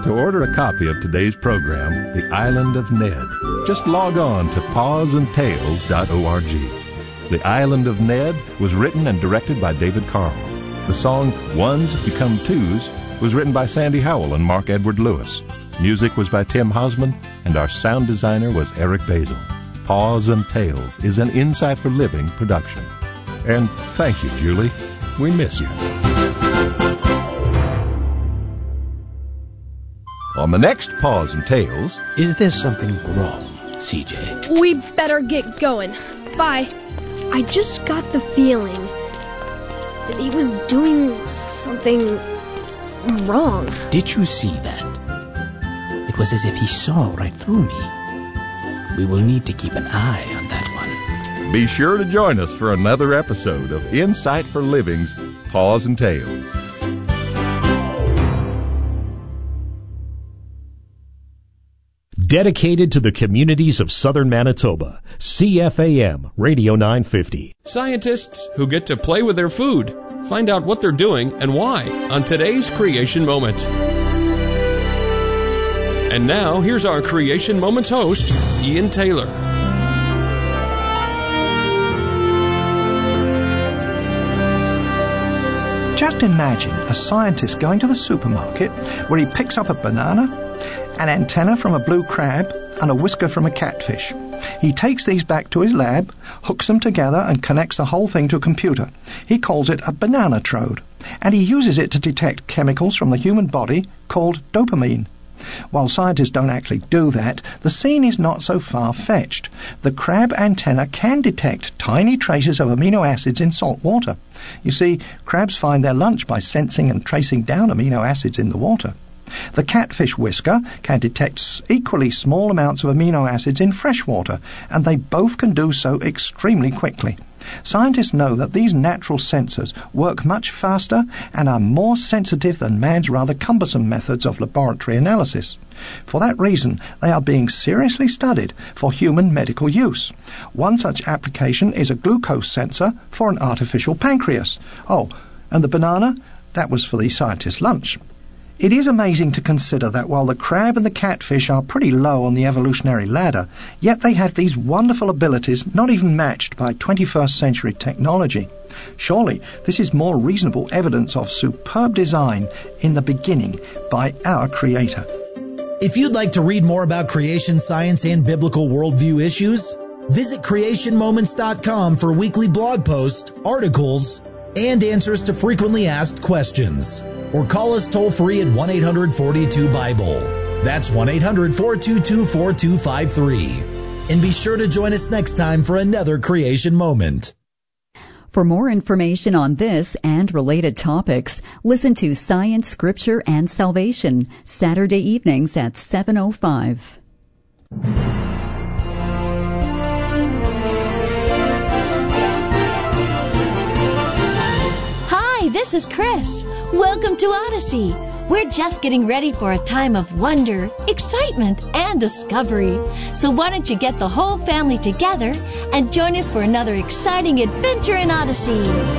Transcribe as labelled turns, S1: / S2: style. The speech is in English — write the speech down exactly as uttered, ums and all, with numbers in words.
S1: To order a copy of today's program, The Island of Ned, just log on to paws and tales dot org. The Island of Ned was written and directed by David Carl. The song Ones Become Twos was written by Sandy Howell and Mark Edward Lewis. Music was by Tim Hausman, and our sound designer was Eric Basil. Paws and Tales is an Insight for Living production. And thank you, Julie. We miss you. On the next Paws and Tales...
S2: Is there something wrong, C J?
S3: We better get going. Bye. I just got the feeling that he was doing something wrong.
S2: Did you see that? It was as if he saw right through me. We will need to keep an eye on that one.
S1: Be sure to join us for another episode of Insight for Living's Paws and Tales.
S4: Dedicated to the communities of southern Manitoba, C F A M Radio nine fifty.
S5: Scientists who get to play with their food. Find out what they're doing and why on today's Creation Moment. And now, here's our Creation Moments host, Ian Taylor.
S6: Just imagine a scientist going to the supermarket where he picks up a banana, an antenna from a blue crab, and a whisker from a catfish. He takes these back to his lab, hooks them together, and connects the whole thing to a computer. He calls it a bananatrode, and he uses it to detect chemicals from the human body called dopamine. While scientists don't actually do that, the scene is not so far-fetched. The crab antenna can detect tiny traces of amino acids in salt water. You see, crabs find their lunch by sensing and tracing down amino acids in the water. The catfish whisker can detect equally small amounts of amino acids in fresh water, and they both can do so extremely quickly. Scientists know that these natural sensors work much faster and are more sensitive than man's rather cumbersome methods of laboratory analysis. For that reason, they are being seriously studied for human medical use. One such application is a glucose sensor for an artificial pancreas. Oh, and the banana? That was for the scientist's lunch. It is amazing to consider that while the crab and the catfish are pretty low on the evolutionary ladder, yet they have these wonderful abilities not even matched by twenty-first century technology. Surely this is more reasonable evidence of superb design in the beginning by our Creator.
S7: If you'd like to read more about creation science and biblical worldview issues, visit creation moments dot com for weekly blog posts, articles, and answers to frequently asked questions. Or call us toll-free at one eight hundred four two Bible. That's one eight hundred four two two four two five three. And be sure to join us next time for another Creation Moment.
S8: For more information on this and related topics, listen to Science, Scripture, and Salvation, Saturday evenings at seven oh five.
S9: This is Chris. Welcome to Odyssey. We're just getting ready for a time of wonder, excitement, and discovery. So why don't you get the whole family together and join us for another exciting adventure in Odyssey?